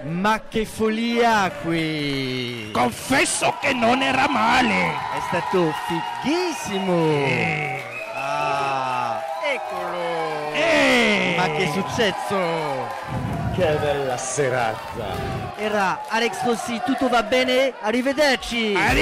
Ma che follia qui! Confesso che non era male. È stato fighissimo! Ah, eccolo! Ma che è successo? Che bella serata! Era Alex Rossi, tutto va bene? Arrivederci!